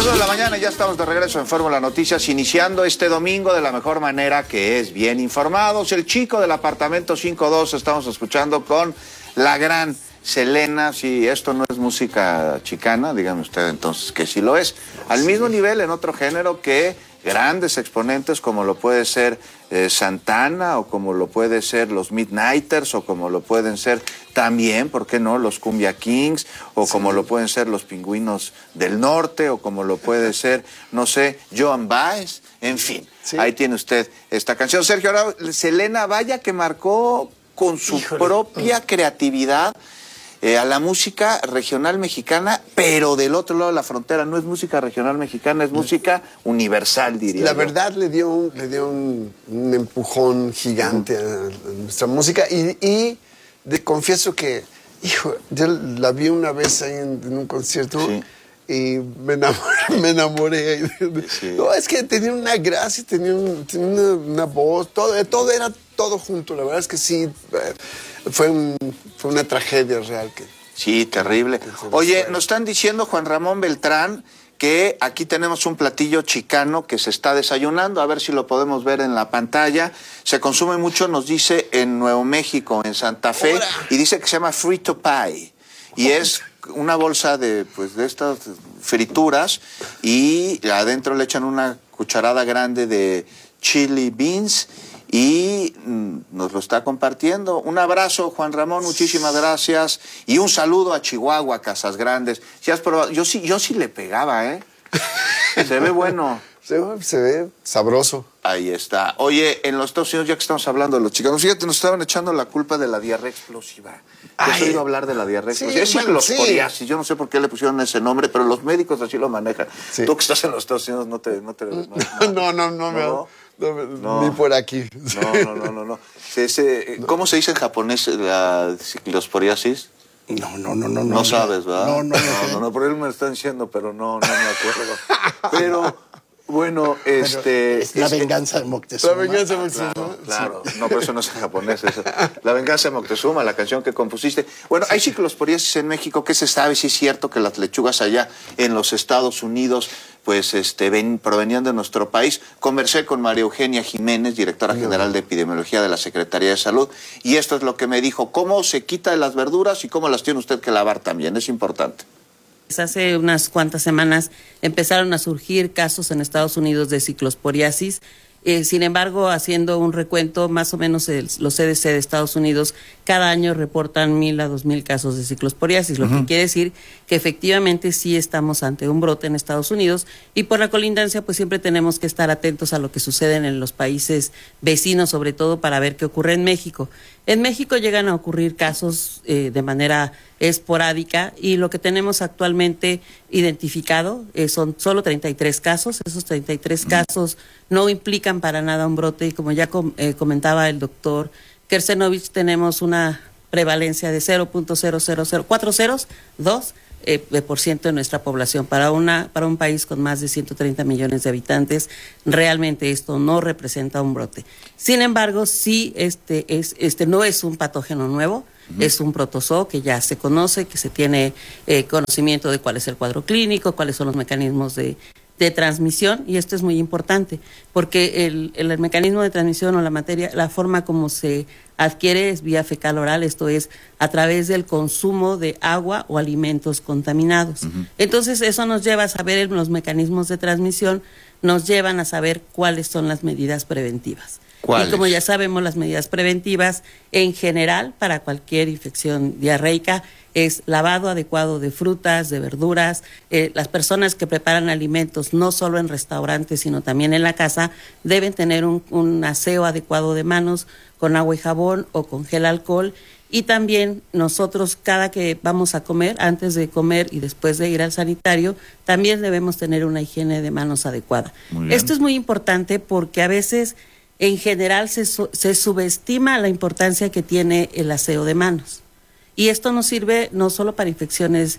las 2 de la mañana ya estamos de regreso en Fórmula Noticias, iniciando este domingo de la mejor manera, que es bien informados. El chico del apartamento 52 estamos escuchando con la gran Selena. Si esto no es música chicana, dígame usted entonces que sí lo es. Al mismo nivel en otro género que grandes exponentes como lo puede ser Santana, o como lo puede ser los Midnighters, o como lo pueden ser también, ¿por qué no?, los Cumbia Kings, o como lo pueden ser los Pingüinos del Norte, o como lo puede ser, no sé, Joan Baez, en fin. Sí. Ahí tiene usted esta canción. Sergio, ahora Selena, vaya que marcó con su propia creatividad a la música regional mexicana, pero del otro lado de la frontera. No es música regional mexicana, es música universal, diría La yo. verdad le dio un empujón gigante a nuestra música y confieso que, hijo, yo la vi una vez ahí en un concierto. Sí. Y me enamoré. Sí. No, es que tenía una gracia, tenía una voz, todo era todo junto. La verdad es que sí, fue una tragedia real. Sí, terrible. Oye, nos están diciendo, Juan Ramón Beltrán, que aquí tenemos un platillo chicano que se está desayunando, a ver si lo podemos ver en la pantalla. Se consume mucho, nos dice, en Nuevo México, en Santa Fe, y dice que se llama frito pie, y es una bolsa de estas frituras, y adentro le echan una cucharada grande de chili beans, y nos lo está compartiendo. Un abrazo, Juan Ramón, muchísimas gracias, y un saludo a Chihuahua, Casas Grandes. Si has probado, yo sí le pegaba, se ve bueno. Se ve sabroso. Ahí está. Oye, en los Estados Unidos, ya que estamos hablando de los chicanos, fíjate, nos estaban echando la culpa de la diarrea explosiva. ¿Has oído hablar de la diarrea explosiva? Es ciclosporiasis. Sí. Yo no sé por qué le pusieron ese nombre, pero los médicos así lo manejan. Sí. Tú que estás en los Estados Unidos no te ni por aquí. No. ¿Cómo se dice en japonés la ciclosporiasis? No sabes, ¿verdad? No, por él me lo están diciendo, pero no me acuerdo. Pero bueno, es la venganza de Moctezuma. La venganza de Moctezuma. Claro. No, pero eso no es en japonés. Eso. La venganza de Moctezuma, la canción que compusiste. Bueno, hay ciclosporiasis en México. ¿Qué se sabe? Si es cierto que las lechugas allá en los Estados Unidos provenían de nuestro país. Conversé con María Eugenia Jiménez, directora general de Epidemiología de la Secretaría de Salud, y esto es lo que me dijo: cómo se quita de las verduras y cómo las tiene usted que lavar también. Es importante. Hace unas cuantas semanas empezaron a surgir casos en Estados Unidos de ciclosporiasis. Sin embargo, haciendo un recuento, más o menos los CDC de Estados Unidos cada año reportan 1,000 a 2,000 casos de ciclosporiasis, lo que quiere decir que efectivamente sí estamos ante un brote en Estados Unidos, y por la colindancia pues siempre tenemos que estar atentos a lo que sucede en los países vecinos, sobre todo para ver qué ocurre en México. En México llegan a ocurrir casos de manera esporádica, y lo que tenemos actualmente identificado son solo 33 casos. Esos 33 casos no implican para nada un brote, y como ya comentaba el doctor Kersenovich, tenemos una prevalencia de 0.00042% de nuestra población. Para un país con más de 130 millones de habitantes, realmente esto no representa un brote. Sin embargo, sí, no es un patógeno nuevo. Es un protozoo que ya se conoce, que se tiene conocimiento de cuál es el cuadro clínico, cuáles son los mecanismos de transmisión, y esto es muy importante porque el mecanismo de transmisión, o la forma como se adquiere, es vía fecal oral, esto es a través del consumo de agua o alimentos contaminados. Entonces eso nos lleva a saber los mecanismos de transmisión, nos llevan a saber cuáles son las medidas preventivas. ¿Cuáles? Y como ya sabemos, las medidas preventivas en general para cualquier infección diarreica es lavado adecuado de frutas, de verduras. Las personas que preparan alimentos, no solo en restaurantes, sino también en la casa, deben tener un aseo adecuado de manos con agua y jabón o con gel alcohol. Y también nosotros, cada que vamos a comer, antes de comer y después de ir al sanitario, también debemos tener una higiene de manos adecuada. Esto es muy importante porque a veces, en general, se subestima la importancia que tiene el aseo de manos. Y esto nos sirve no solo para infecciones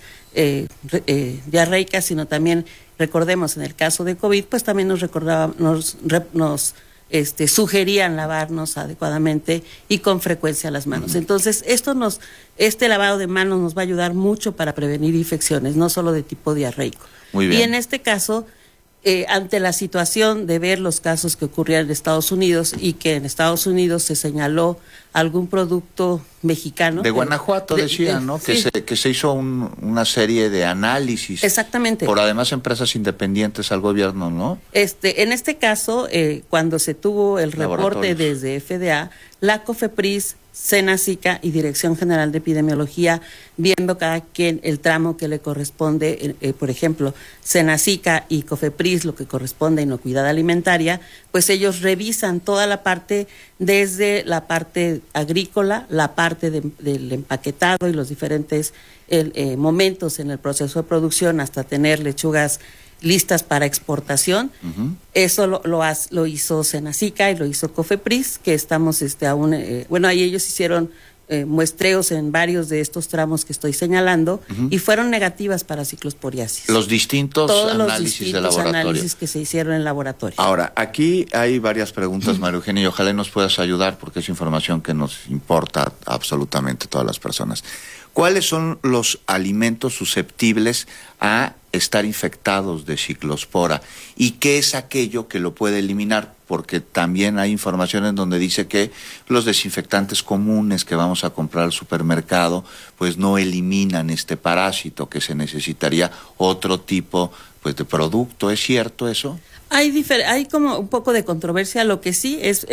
diarreicas, sino también, recordemos, en el caso de COVID, pues también nos sugerían lavarnos adecuadamente y con frecuencia las manos. Entonces, este lavado de manos nos va a ayudar mucho para prevenir infecciones, no solo de tipo diarreico. Muy bien. Y en este caso, ante la situación de ver los casos que ocurrían en Estados Unidos y que en Estados Unidos se señaló algún producto mexicano. De Guanajuato decían, ¿no? Sí. Que se hizo una serie de análisis. Exactamente. Por además empresas independientes al gobierno, ¿no? En este caso, cuando se tuvo el reporte desde FDA, la COFEPRIS, Senacica y Dirección General de Epidemiología, viendo cada quien el tramo que le corresponde, por ejemplo, Senacica y COFEPRIS, lo que corresponde a inocuidad alimentaria, pues ellos revisan toda la parte, desde la parte agrícola, la parte del empaquetado y los diferentes momentos en el proceso de producción, hasta tener lechugas listas para exportación. Eso lo hizo Senacica y lo hizo COFEPRIS, que estamos aún, ahí ellos hicieron muestreos en varios de estos tramos que estoy señalando, y fueron negativas para ciclosporiasis. Los distintos Todos análisis los distintos de laboratorio. análisis que se hicieron en laboratorio. Ahora, aquí hay varias preguntas, María Eugenia, y ojalá nos puedas ayudar porque es información que nos importa absolutamente a todas las personas. ¿Cuáles son los alimentos susceptibles a estar infectados de ciclospora? ¿Y qué es aquello que lo puede eliminar? Porque también hay información en donde dice que los desinfectantes comunes que vamos a comprar al supermercado pues no eliminan este parásito, que se necesitaría otro tipo pues de producto. ¿Es cierto eso? Hay como un poco de controversia. Lo que sí es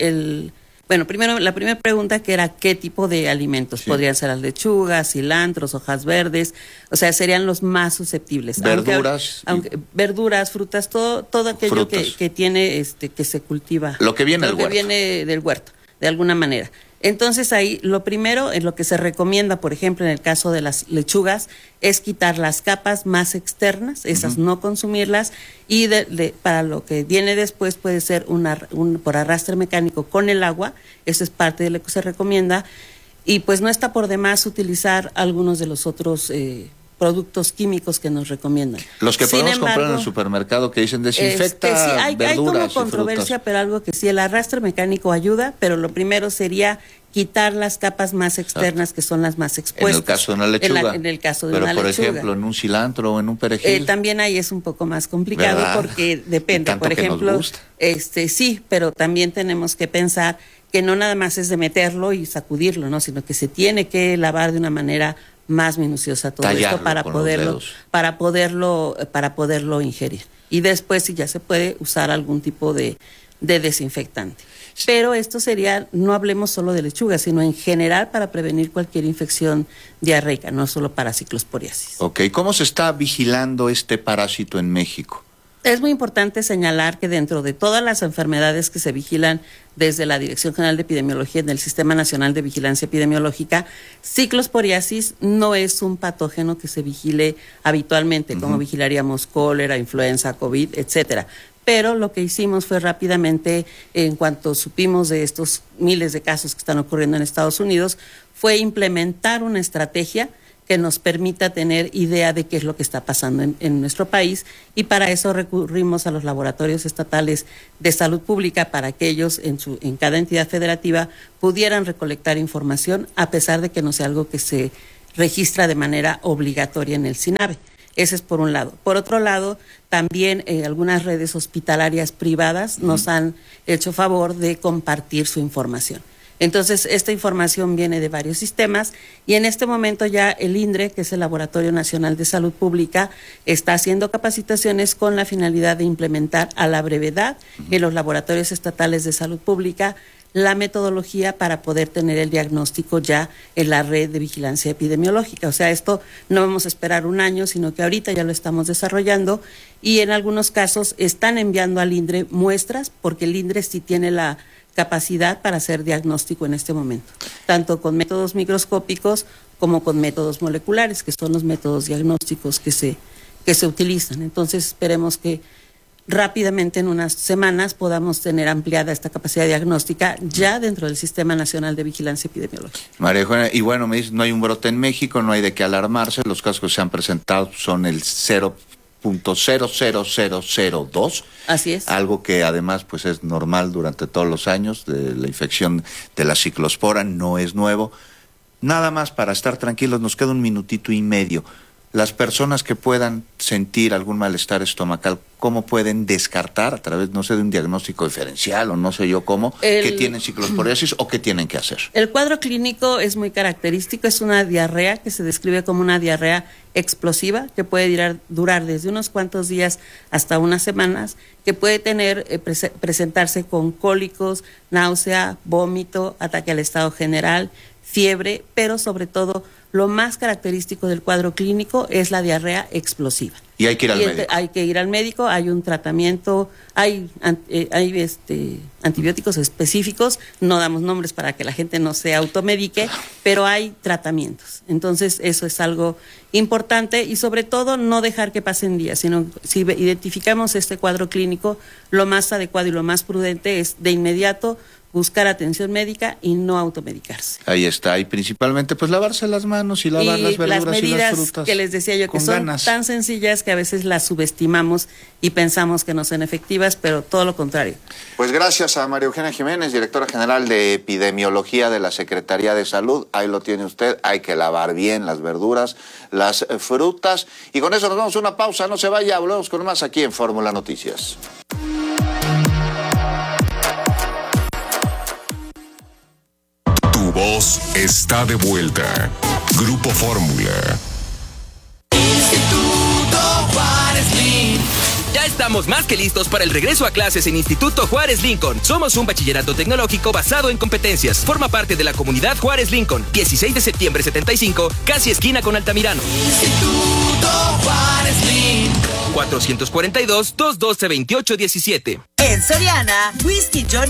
primero, la primera pregunta, que era qué tipo de alimentos. Sí. Podrían ser las lechugas, cilantros, hojas verdes, o sea, serían los más susceptibles. Verduras. Verduras, frutas, todo aquello que tiene, que se cultiva. Lo que viene del huerto. Lo que viene del huerto, de alguna manera. Entonces ahí, lo primero, en lo que se recomienda, por ejemplo, en el caso de las lechugas, es quitar las capas más externas, esas no consumirlas, y para lo que viene después puede ser por arrastre mecánico con el agua. Eso es parte de lo que se recomienda, y pues no está por demás utilizar algunos de los otros productos químicos que nos recomiendan. Los que podemos comprar en el supermercado, que dicen desinfecta sí, hay verduras como controversia, pero algo que sí, el arrastre mecánico ayuda, pero lo primero sería quitar las capas más externas, que son las más expuestas. En el caso de una lechuga. En el caso de una lechuga. Pero, por ejemplo, en un cilantro o en un perejil. También ahí es un poco más complicado, ¿verdad? Porque depende. Tanto por ejemplo, que nos gusta. Sí, pero también tenemos que pensar que no nada más es de meterlo y sacudirlo, ¿no? Sino que se tiene que lavar de una manera más minuciosa todo esto para poderlo ingerir. Y después sí ya se puede usar algún tipo de desinfectante. Pero esto sería, no hablemos solo de lechuga, sino en general para prevenir cualquier infección diarreica, no solo para ciclosporiasis. Ok, ¿cómo se está vigilando este parásito en México? Es muy importante señalar que dentro de todas las enfermedades que se vigilan desde la Dirección General de Epidemiología en el Sistema Nacional de Vigilancia Epidemiológica, ciclosporiasis no es un patógeno que se vigile habitualmente, como vigilaríamos cólera, influenza, COVID, etcétera. Pero lo que hicimos fue rápidamente, en cuanto supimos de estos miles de casos que están ocurriendo en Estados Unidos, fue implementar una estrategia que nos permita tener idea de qué es lo que está pasando en nuestro país, y para eso recurrimos a los laboratorios estatales de salud pública para que ellos en cada entidad federativa pudieran recolectar información, a pesar de que no sea algo que se registra de manera obligatoria en el SINAVE. Ese es por un lado. Por otro lado, también algunas redes hospitalarias privadas nos han hecho favor de compartir su información. Entonces, esta información viene de varios sistemas, y en este momento ya el INDRE, que es el Laboratorio Nacional de Salud Pública, está haciendo capacitaciones con la finalidad de implementar a la brevedad en los laboratorios estatales de salud pública la metodología para poder tener el diagnóstico ya en la red de vigilancia epidemiológica. O sea, esto no vamos a esperar un año, sino que ahorita ya lo estamos desarrollando, y en algunos casos están enviando al INDRE muestras, porque el INDRE sí tiene la capacidad para hacer diagnóstico en este momento, tanto con métodos microscópicos como con métodos moleculares, que son los métodos diagnósticos que se utilizan. Entonces, esperemos que rápidamente, en unas semanas, podamos tener ampliada esta capacidad diagnóstica ya dentro del Sistema Nacional de Vigilancia Epidemiológica. María Eugenia, y bueno, me dices, no hay un brote en México, no hay de qué alarmarse, los casos que se han presentado son el 0% 0.00002. Así es. Algo que además pues es normal durante todos los años, de la infección de la ciclospora, no es nuevo. Nada más para estar tranquilos, nos queda 1 minutito y medio. Las personas que puedan sentir algún malestar estomacal, ¿cómo pueden descartar a través, no sé, de un diagnóstico diferencial o no sé yo cómo, que tienen ciclosporiasis o qué tienen que hacer? El cuadro clínico es muy característico, es una diarrea que se describe como una diarrea explosiva, que puede durar desde unos cuantos días hasta unas semanas, que puede presentarse con cólicos, náusea, vómito, ataque al estado general, fiebre, pero sobre todo lo más característico del cuadro clínico es la diarrea explosiva. Y hay que ir al médico. Hay que ir al médico, hay un tratamiento, hay antibióticos específicos, no damos nombres para que la gente no se automedique, pero hay tratamientos. Entonces eso es algo importante y sobre todo no dejar que pasen días, sino si identificamos este cuadro clínico, lo más adecuado y lo más prudente es de inmediato buscar atención médica y no automedicarse. Ahí está, y principalmente pues lavarse las manos y lavar las verduras las medidas y las frutas. Que les decía yo que son tan sencillas que a veces las subestimamos y pensamos que no son efectivas, pero todo lo contrario. Pues gracias a María Eugenia Jiménez, directora general de Epidemiología de la Secretaría de Salud. Ahí lo tiene usted, hay que lavar bien las verduras, las frutas. Y con eso nos vamos a una pausa, no se vaya, volvemos con más aquí en Fórmula Noticias. Tu voz está de vuelta. Grupo Fórmula. Instituto Juárez Lincoln. Ya estamos más que listos para el regreso a clases en Instituto Juárez Lincoln. Somos un bachillerato tecnológico basado en competencias. Forma parte de la comunidad Juárez Lincoln. 16 de septiembre 75, casi esquina con Altamirano. Instituto Juárez Lincoln. 442-212-2817. En Soriana, Whisky Johnny